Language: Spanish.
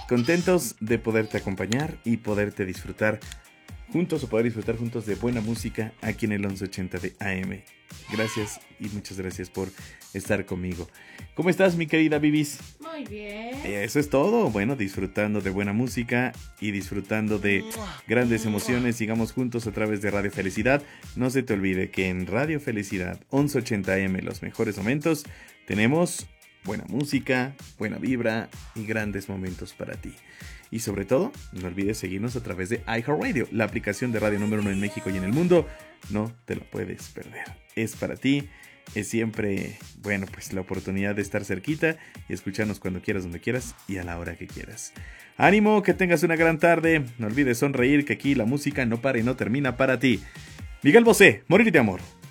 contentos de poderte acompañar y poderte disfrutar juntos o poder disfrutar juntos de buena música aquí en el 1180 de AM. Gracias y muchas gracias por estar conmigo. ¿Cómo estás, mi querida Bibis? Muy bien. Eso es todo. Bueno, disfrutando de buena música y disfrutando de grandes emociones. Sigamos juntos a través de Radio Felicidad. No se te olvide que en Radio Felicidad 1180 AM, los mejores momentos, tenemos buena música, buena vibra y grandes momentos para ti. Y sobre todo, no olvides seguirnos a través de iHeartRadio, la aplicación de radio número 1 en México y en el mundo. No te lo puedes perder. Es para ti. Es siempre, bueno, pues la oportunidad de estar cerquita y escucharnos cuando quieras, donde quieras y a la hora que quieras. Ánimo, que tengas una gran tarde. No olvides sonreír, que aquí la música no para y no termina para ti. Miguel Bosé, Morir de Amor.